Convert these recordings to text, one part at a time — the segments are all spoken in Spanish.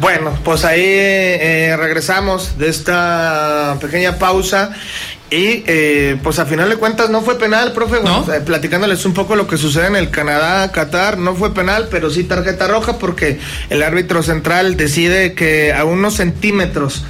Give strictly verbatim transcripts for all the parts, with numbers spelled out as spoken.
Bueno, pues ahí eh, regresamos de esta pequeña pausa y eh, pues a final de cuentas no fue penal, profe. ¿No? Bueno, eh, platicándoles un poco lo que sucede en el Canadá-Qatar, no fue penal, pero sí tarjeta roja porque el árbitro central decide que a unos centímetros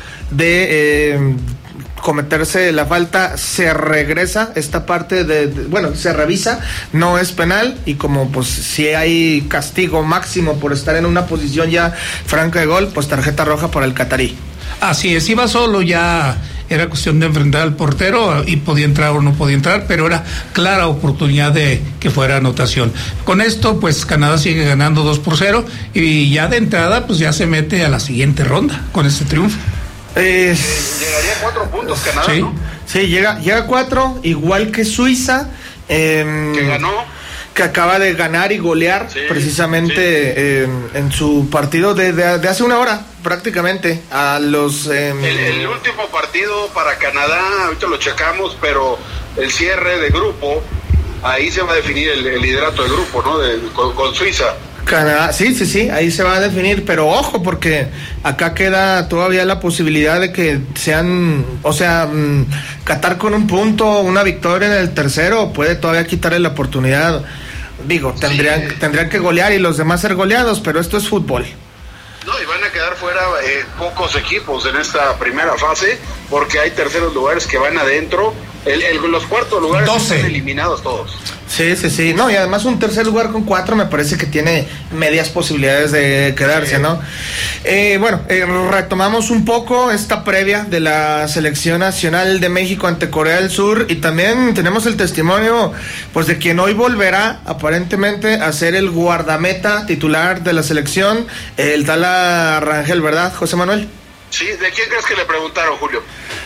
de eh, cometerse la falta se regresa esta parte de, de bueno, se revisa, no es penal, y como pues si hay castigo máximo por estar en una posición ya franca de gol, pues tarjeta roja para el catarí. Así es, iba solo, ya era cuestión de enfrentar al portero y podía entrar o no podía entrar, pero era clara oportunidad de que fuera anotación. Con esto pues Canadá sigue ganando dos por cero y ya de entrada pues ya se mete a la siguiente ronda con este triunfo. Eh, Llegaría a cuatro puntos Canadá, sí, ¿no? Sí, llega, llega a cuatro, igual que Suiza, eh, que ganó, que acaba de ganar y golear sí, precisamente sí. Eh, en su partido de, de, de hace una hora, prácticamente, a los... Eh, el, el último partido para Canadá, ahorita lo checamos, pero el cierre de grupo, ahí se va a definir el, el liderato de grupo, ¿no? De, con, con Suiza. Canadá, sí, sí, sí, ahí se va a definir, pero ojo, porque acá queda todavía la posibilidad de que sean, o sea, mmm, Qatar con un punto, una victoria en el tercero, puede todavía quitarle la oportunidad. Digo, tendrían, sí. tendrían que golear y los demás ser goleados, pero esto es fútbol. No, y van a quedar fuera eh, pocos equipos en esta primera fase, porque hay terceros lugares que van adentro. El, el, los cuartos lugares doce están eliminados todos. Sí, sí, sí. No, y además un tercer lugar con cuatro me parece que tiene medias posibilidades de quedarse, sí. ¿no? Eh, bueno, eh, retomamos un poco esta previa de la selección nacional de México ante Corea del Sur y también tenemos el testimonio pues de quien hoy volverá aparentemente a ser el guardameta titular de la selección, el Tala Rangel, ¿verdad, José Manuel? Sí, ¿de quién crees que le preguntaron, Julio?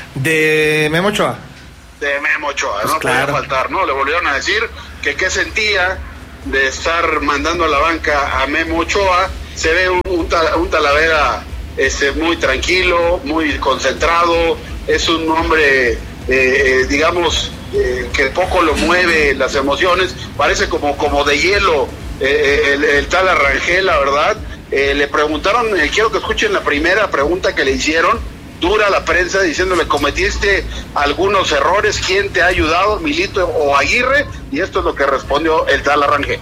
De Memo Ochoa. De Memo Ochoa, pues no claro. podía faltar, ¿no? Le volvieron a decir que qué sentía de estar mandando a la banca a Memo Ochoa. Se ve un, un, un Talavera este, muy tranquilo, muy concentrado, es un hombre, eh, eh, digamos, eh, que poco lo mueve las emociones, parece como, como de hielo eh, el, el tal Arrangel, la verdad. Eh, le preguntaron, eh, quiero que escuchen la primera pregunta que le hicieron, dura la prensa, diciéndole, cometiste algunos errores, ¿quién te ha ayudado, Milito o Aguirre? Y esto es lo que respondió el tal Arrangel.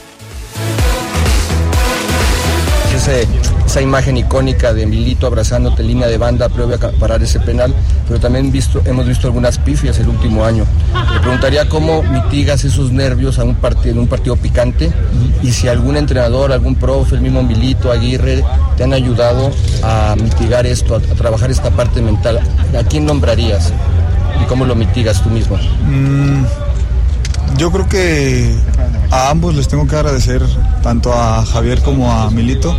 Ese, esa imagen icónica de Milito abrazándote en línea de banda previo a parar ese penal, pero también visto, hemos visto algunas pifias el último año. Le preguntaría cómo mitigas esos nervios a un partido, en un partido picante, y si algún entrenador, algún profe, el mismo Milito, Aguirre, te han ayudado a mitigar esto, a, a trabajar esta parte mental. ¿A quién nombrarías y cómo lo mitigas tú mismo? Mm, yo creo que a ambos les tengo que agradecer, tanto a Javier como a Milito.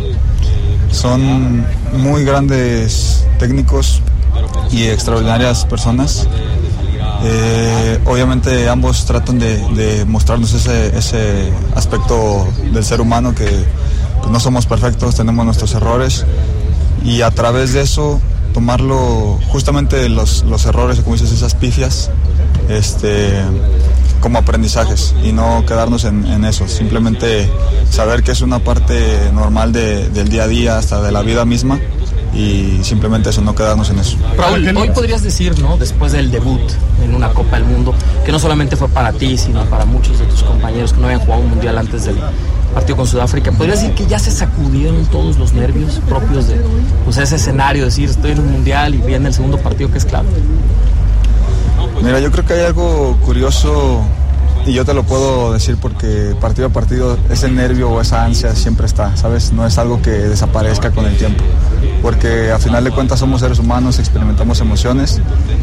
Son muy grandes técnicos y extraordinarias personas. Eh, obviamente ambos tratan de, de mostrarnos ese, ese aspecto del ser humano, que pues, no somos perfectos, tenemos nuestros errores, y a través de eso tomarlo, justamente los, los errores, como dices, esas pifias, este, como aprendizajes y no quedarnos en, en eso, simplemente saber que es una parte normal de, del día a día, hasta de la vida misma, y simplemente eso, no quedarnos en eso. Raúl, hoy podrías decir, ¿no?, después del debut en una Copa del Mundo, que no solamente fue para ti, sino para muchos de tus compañeros que no habían jugado un mundial antes del partido con Sudáfrica, ¿podrías decir que ya se sacudieron todos los nervios propios de pues, ese escenario, decir estoy en un mundial y viene el segundo partido que es clave? Mira, yo creo que hay algo curioso, y yo te lo puedo decir porque partido a partido ese nervio o esa ansia siempre está, ¿sabes? No es algo que desaparezca con el tiempo, porque a final de cuentas somos seres humanos, experimentamos emociones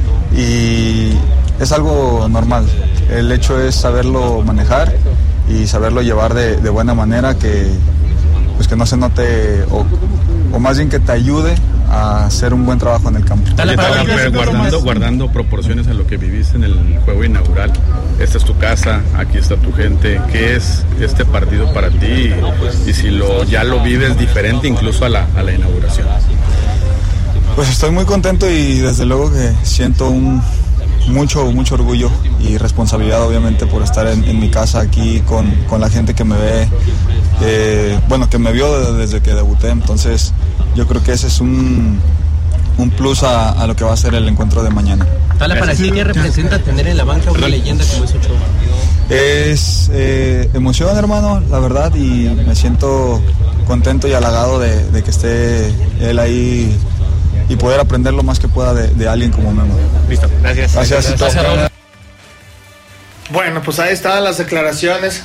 y es algo normal. El hecho es saberlo manejar y saberlo llevar de, de buena manera, que pues que no se note, o, o más bien que te ayude a hacer un buen trabajo en el campo. Oye, Tala, pero guardando, guardando proporciones a lo que viviste en el juego inaugural, esta es tu casa, aquí está tu gente, ¿qué es este partido para ti? Y, y si lo ya lo vives diferente incluso a la, a la inauguración. Pues estoy muy contento y desde luego que siento un mucho, mucho orgullo y responsabilidad, obviamente, por estar en, en mi casa aquí con, con la gente que me ve, eh, bueno, que me vio desde que debuté. Entonces yo creo que ese es un, un plus a, a lo que va a ser el encuentro de mañana. Tala, para ti, ¿qué representa tener en la banca una leyenda como es Ochoa? Es eh, emoción, hermano, la verdad, y me siento contento y halagado de, de que esté él ahí y poder aprender lo más que pueda de, de alguien como Memo. Listo, gracias. Gracias, gracias, gracias. Bueno, pues ahí estaban las declaraciones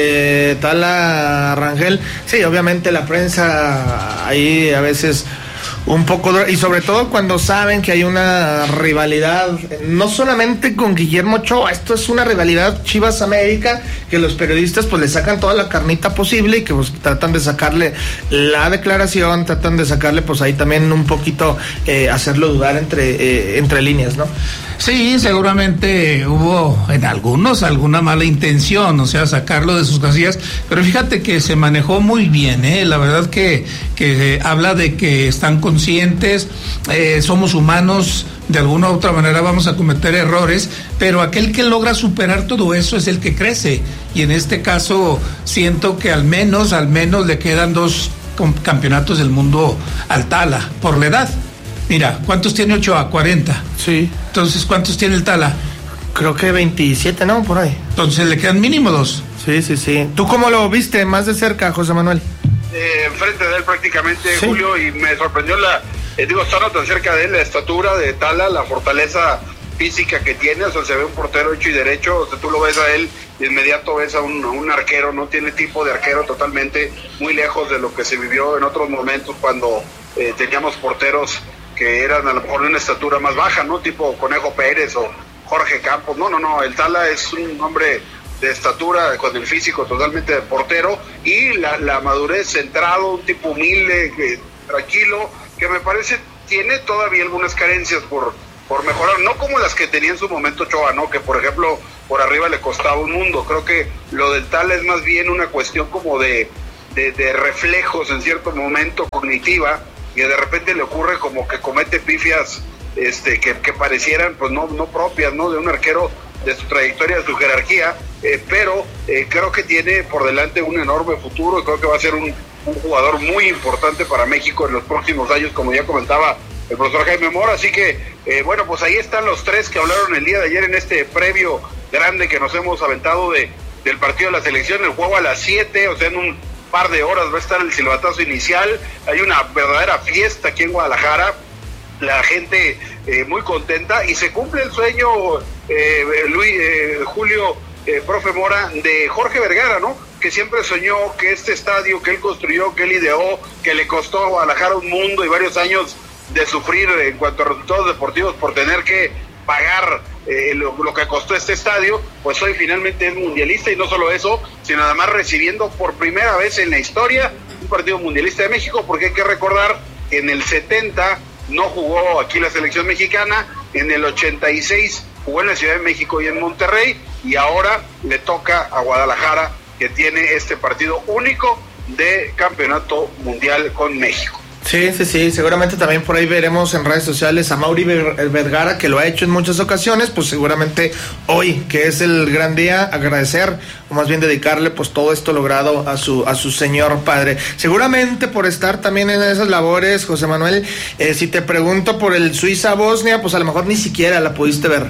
de Tala Rangel. Sí, obviamente la prensa ahí a veces un poco, y sobre todo cuando saben que hay una rivalidad, no solamente con Guillermo Ochoa, esto es una rivalidad Chivas América, que los periodistas pues le sacan toda la carnita posible y que pues tratan de sacarle la declaración, tratan de sacarle pues ahí también un poquito, eh, hacerlo dudar entre, eh, entre líneas, ¿no? Sí, seguramente hubo en algunos alguna mala intención, o sea, sacarlo de sus casillas, pero fíjate que se manejó muy bien, ¿eh? La verdad que, que habla de que están conscientes, eh, somos humanos, de alguna u otra manera vamos a cometer errores, pero aquel que logra superar todo eso es el que crece, y en este caso siento que al menos, al menos le quedan dos campeonatos del mundo al Tala, por la edad. Mira, ¿cuántos tiene Ochoa? cuarenta. Sí. Entonces, ¿cuántos tiene el Tala? Creo que veintisiete, ¿no? Por ahí. Entonces le quedan mínimo dos. Sí, sí, sí. ¿Tú cómo lo viste más de cerca, José Manuel? Eh, enfrente de él prácticamente, ¿sí? Julio, y me sorprendió la, eh, digo, estando tan cerca de él, la estatura de Tala, la fortaleza física que tiene, o sea, se ve un portero hecho y derecho, o sea, tú lo ves a él, de inmediato ves a un, a un arquero, no tiene tipo de arquero, totalmente muy lejos de lo que se vivió en otros momentos cuando eh, teníamos porteros que eran a lo mejor de una estatura más baja, ¿no? Tipo Conejo Pérez o Jorge Campos. No, no, no, el Tala es un hombre de estatura, con el físico totalmente de portero, y la, la madurez, centrado, un tipo humilde, que, tranquilo, que me parece tiene todavía algunas carencias por, por mejorar, no como las que tenía en su momento Ochoa, ¿no? Que por ejemplo por arriba le costaba un mundo. Creo que lo del Tala es más bien una cuestión como de, de, de reflejos en cierto momento, cognitiva, y de repente le ocurre como que comete pifias este que, que parecieran pues no, no propias, ¿no? De un arquero de su trayectoria, de su jerarquía, eh, pero eh, creo que tiene por delante un enorme futuro, y creo que va a ser un, un jugador muy importante para México en los próximos años, como ya comentaba el profesor Jaime Mora. Así que, eh, bueno, pues ahí están los tres que hablaron el día de ayer en este previo grande que nos hemos aventado de del partido de la selección. El juego a las siete, o sea, en un par de horas va a estar el silbatazo inicial. Hay una verdadera fiesta aquí en Guadalajara, la gente eh, muy contenta, y se cumple el sueño, eh, Luis, eh, Julio, eh, profe Mora, de Jorge Vergara, ¿no? Que siempre soñó que este estadio que él construyó, que él ideó, que le costó a Guadalajara un mundo y varios años de sufrir en cuanto a resultados deportivos por tener que pagar eh, lo, lo que costó este estadio, pues hoy finalmente es mundialista, y no solo eso, sino además recibiendo por primera vez en la historia un partido mundialista de México, porque hay que recordar que en el setenta no jugó aquí la selección mexicana, en el ochenta y seis jugó en la Ciudad de México y en Monterrey, y ahora le toca a Guadalajara, que tiene este partido único de campeonato mundial con México. Sí, sí, sí, seguramente también por ahí veremos en redes sociales a Mauri Vergara, que lo ha hecho en muchas ocasiones, pues seguramente hoy, que es el gran día, agradecer, o más bien dedicarle pues todo esto logrado a su a su señor padre. Seguramente por estar también en esas labores, José Manuel, eh, si te pregunto por el Suiza-Bosnia, pues a lo mejor ni siquiera la pudiste ver.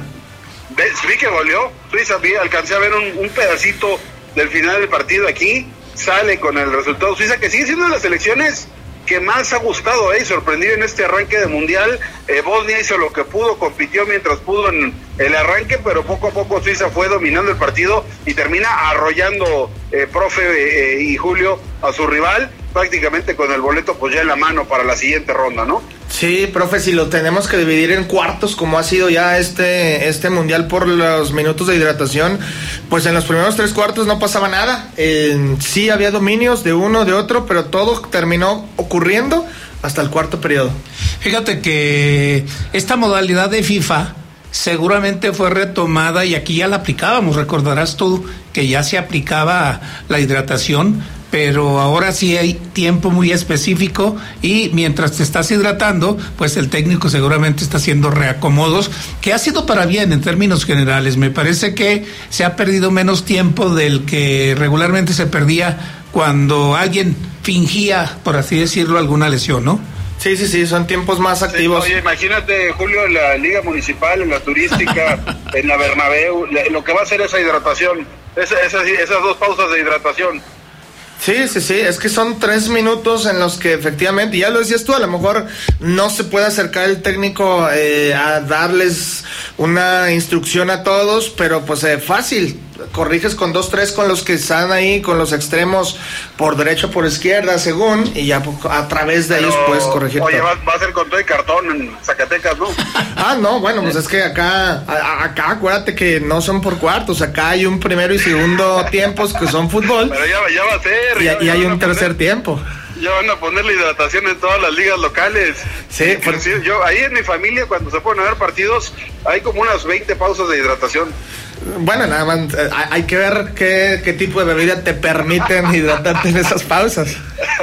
Vi que goleó Suiza, vi, alcancé a ver un, un pedacito del final del partido aquí, sale con el resultado Suiza, que sigue siendo de las selecciones que más ha gustado, eh, sorprendido en este arranque de mundial. eh, Bosnia hizo lo que pudo, compitió mientras pudo en el arranque, pero poco a poco Suiza fue dominando el partido y termina arrollando, eh, profe eh, y Julio, a su rival, prácticamente con el boleto pues ya en la mano para la siguiente ronda, ¿no? Sí, profe, si lo tenemos que dividir en cuartos, como ha sido ya este este mundial por los minutos de hidratación, pues en los primeros tres cuartos no pasaba nada. Eh, sí había dominios de uno, de otro, pero todo terminó ocurriendo hasta el cuarto periodo. Fíjate que esta modalidad de FIFA seguramente fue retomada, y aquí ya la aplicábamos, recordarás tú que ya se aplicaba la hidratación, pero ahora sí hay tiempo muy específico, y mientras te estás hidratando, pues el técnico seguramente está haciendo reacomodos, que ha sido para bien en términos generales. Me parece que se ha perdido menos tiempo del que regularmente se perdía cuando alguien fingía, por así decirlo, alguna lesión, ¿no? Sí, sí, sí, son tiempos más activos. Sí, oye, imagínate, Julio, en la Liga Municipal, en la Turística, en la Bernabéu, lo que va a hacer esa hidratación, esa, esas, esas dos pausas de hidratación. Sí, sí, sí, es que son tres minutos en los que efectivamente, ya lo decías tú, a lo mejor no se puede acercar el técnico eh, a darles una instrucción a todos, pero pues eh, fácil, corriges con dos, tres con los que están ahí, con los extremos por derecha, por izquierda, según, y ya a través de pero, ellos puedes corregir. Oye, todo. Va, va a ser con todo y cartón en Zacatecas, ¿no? Ah, no, bueno, pues es que acá, a, acá acuérdate que no son por cuartos, acá hay un primero y segundo tiempos que son fútbol. Pero ya, ya va a ser. Y, ya, y ya hay un tercer poner, tiempo. Ya van a poner la hidratación en todas las ligas locales. Sí, por... yo ahí en mi familia, cuando se ponen a ver partidos, hay como unas veinte pausas de hidratación. Bueno, nada más, eh, hay que ver qué, qué tipo de bebida te permiten hidratarte en esas pausas.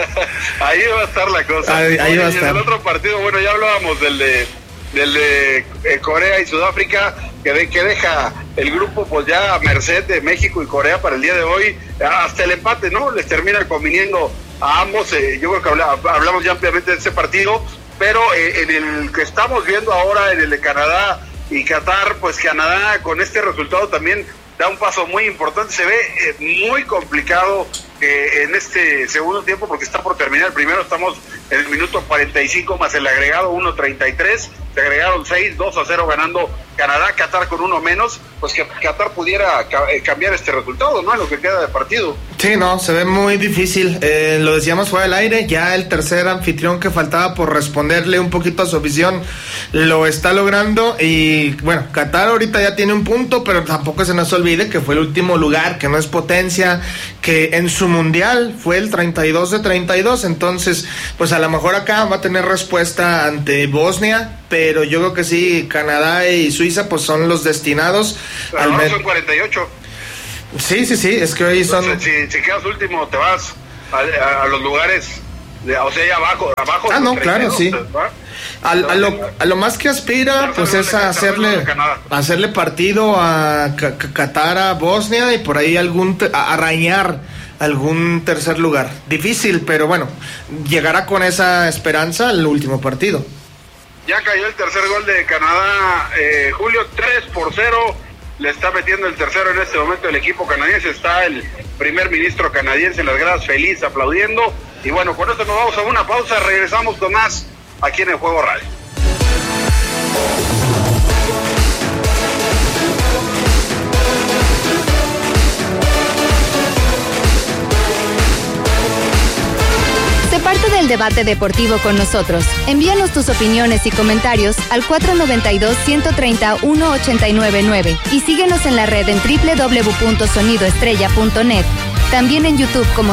Ahí va a estar la cosa. Ahí, ahí Oye, va a y estar. en el otro partido, bueno, ya hablábamos del de, del de eh, Corea y Sudáfrica, que, de, que deja el grupo pues ya a merced de México y Corea para el día de hoy, hasta el empate, ¿no? Les termina conviniendo a ambos. Eh, yo creo que habla, hablamos ya ampliamente de ese partido, pero eh, en el que estamos viendo ahora, en el de Canadá y Qatar, pues Canadá con este resultado también da un paso muy importante. Se ve eh, muy complicado eh, en este segundo tiempo porque está por terminar el primero. Estamos en el minuto cuarenta y cinco más el agregado uno treinta y tres. Se agregaron seis, dos a cero ganando Canadá. Qatar con uno menos, pues que Qatar pudiera ca- cambiar este resultado, ¿no? En lo que queda de partido. Sí, no, se ve muy difícil. Eh, lo decíamos fuera del aire, ya el tercer anfitrión que faltaba por responderle un poquito a su afición lo está logrando. Y bueno, Qatar ahorita ya tiene un punto, pero tampoco se nos olvide que fue el último lugar, que no es potencia, que en su mundial fue el treinta y dos de treinta y dos. Entonces, pues a lo mejor acá va a tener respuesta ante Bosnia, pero yo creo que sí, Canadá y Suiza pues son los destinados. Pero al no, met- son cuarenta y ocho. Sí, sí, sí, es que hoy son... Entonces, si, si quedas último, te vas a, a, a los lugares, de, o sea, ahí abajo, abajo. Ah, no, claro, sí. ¿va? A, a, lo, a lo más que aspira, pues es a hacerle, a hacerle partido a Ca- Ca- Qatar, a Bosnia, y por ahí algún te- a arañar algún tercer lugar. Difícil, pero bueno, llegará con esa esperanza al último partido. Ya cayó el tercer gol de Canadá, eh, Julio, tres por cero. Le está metiendo el tercero en este momento el equipo canadiense. Está el primer ministro canadiense en las gradas feliz aplaudiendo. Y bueno, con esto nos vamos a una pausa. Regresamos con más aquí en el Juego Radio. Sé parte del debate deportivo con nosotros. Envíanos tus opiniones y comentarios al cuatro noventa y dos, ciento treinta, uno ochenta y nueve nueve y síguenos en la red en doble u doble u doble u punto sonido estrella punto net. También en YouTube como